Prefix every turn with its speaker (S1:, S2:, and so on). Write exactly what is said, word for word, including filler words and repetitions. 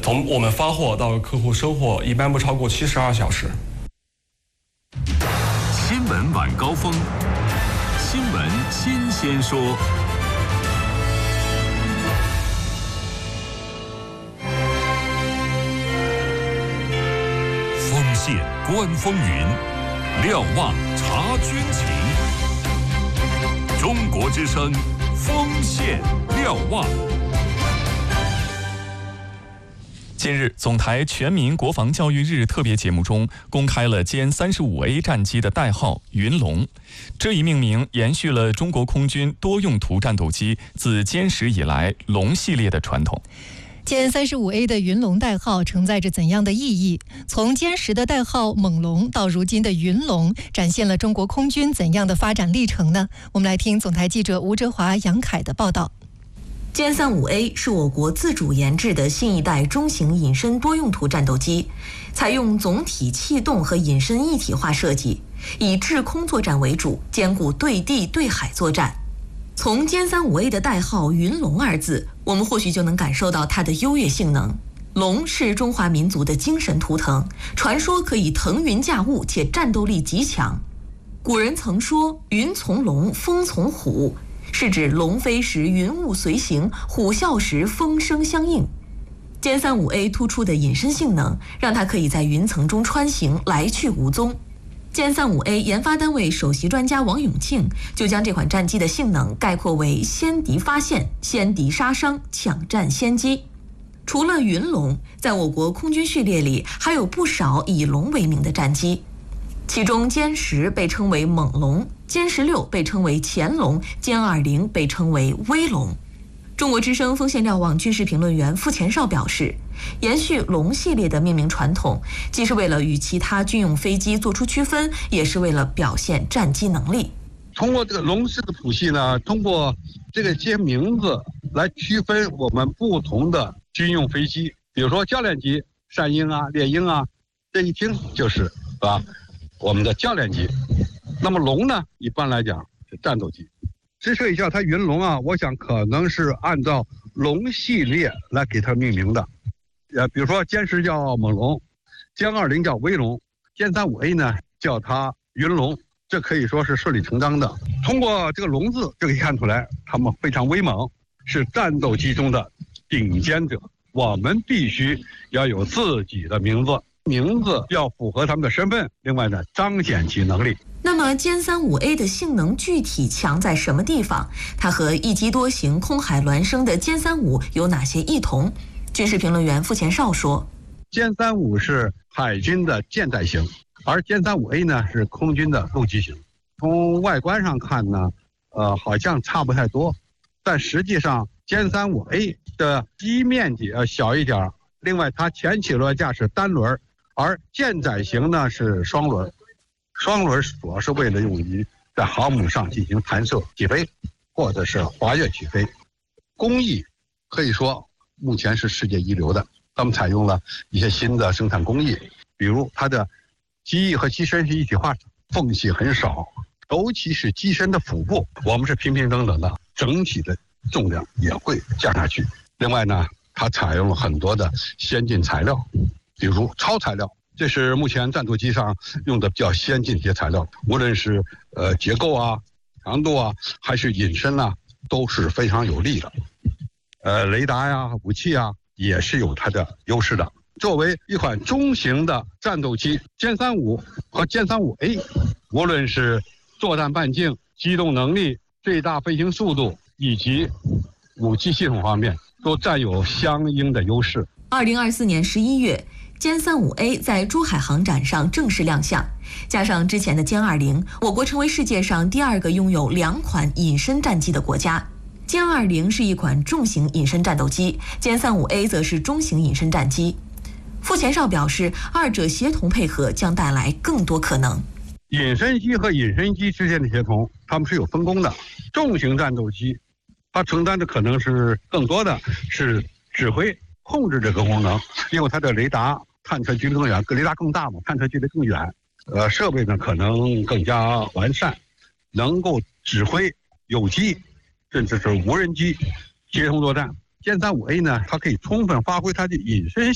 S1: 从我们发货到客户收货，一般不超过七十二小时。
S2: 新闻晚高峰，新闻新鲜说。锋线观风云，瞭望察军情。中国之声，锋线瞭望。
S3: 近日，总台全民国防教育日特别节目中公开了歼三十五 A 战机的代号“云龙”，这一命名延续了中国空军多用途战斗机自歼十以来龙系列的传统。
S4: 歼三十五 A 的云龙代号承载着怎样的意义？从歼十的代号猛龙到如今的云龙，展现了中国空军怎样的发展历程呢？我们来听总台记者吴哲华、杨凯的报道。
S5: 歼三五 A 是我国自主研制的新一代中型隐身多用途战斗机，采用总体气动和隐身一体化设计，以制空作战为主，兼顾对地对海作战。从歼三五 A 的代号“云龙”二字，我们或许就能感受到它的优越性能。龙是中华民族的精神图腾，传说可以腾云驾雾，且战斗力极强。古人曾说“云从龙，风从虎”，是指龙飞时云雾随行，虎啸时风声相应。歼三五 A 突出的隐身性能，让它可以在云层中穿行，来去无踪。歼三五 A 研发单位首席专家王永庆就将这款战机的性能概括为先敌发现、先敌杀伤、抢占先机。除了云龙，在我国空军序列里还有不少以龙为名的战机，其中歼十被称为猛龙，歼十六被称为潜龙，歼二零被称为威龙。中国之声锋线瞭望军事评论员傅前绍表示，延续龙系列的命名传统，既是为了与其他军用飞机做出区分，也是为了表现战机能力。
S6: 通过这个龙式的谱系呢，通过这个些名字来区分我们不同的军用飞机，比如说教练机善鹰啊、猎鹰啊，这一听就是啊我们的教练机。那么龙呢，一般来讲是战斗机。支持一下它云龙啊，我想可能是按照龙系列来给它命名的。呃，比如说歼十叫猛龙，歼二零叫威龙，歼三五 A 呢叫它云龙，这可以说是顺理成章的。通过这个龙字就可以看出来，他们非常威猛，是战斗机中的顶尖者。我们必须要有自己的名字，名字要符合他们的身份，另外呢彰显其能力。
S5: 那么歼三五 A 的性能具体强在什么地方？它和一机多型空海孪生的歼三五有哪些异同？军事评论员傅前绍说，
S6: 歼三五是海军的舰载型，而歼三五 A 呢是空军的陆基型。从外观上看呢，呃，好像差不太多，但实际上歼三五 A 的机面积要小一点，另外它前起落架是单轮，而舰载型呢是双轮。双轮主要是为了用于在航母上进行弹射起飞，或者是滑跃起飞。工艺可以说目前是世界一流的，他们采用了一些新的生产工艺，比如它的机翼和机身是一体化，缝隙很少，尤其是机身的腹部，我们是平平整整的，整体的重量也会降下去。另外呢，它采用了很多的先进材料，比如超材料。这是目前战斗机上用的比较先进的一些材料，无论是呃结构啊、强度啊，还是隐身啊，都是非常有利的。呃，雷达呀、武器啊，也是有它的优势的。作为一款中型的战斗机，歼三五和歼三五 A， 无论是作战半径、机动能力、最大飞行速度以及武器系统方面，都占有相应的优势。
S5: 二零二四年十一月。歼三五 A 在珠海航展上正式亮相，加上之前的歼二零，我国成为世界上第二个拥有两款隐身战机的国家。歼二零是一款重型隐身战斗机，歼三五 A 则是中型隐身战机。傅前绍表示，二者协同配合将带来更多可能。
S6: 隐身机和隐身机之间的协同，它们是有分工的。重型战斗机，它承担的可能是更多的是指挥、控制这个功能，因为它的雷达探测距离更远，雷达更大嘛，探测距离更远，呃，设备呢可能更加完善，能够指挥有机甚至是无人机协同作战。歼三五 A 呢，它可以充分发挥它的隐身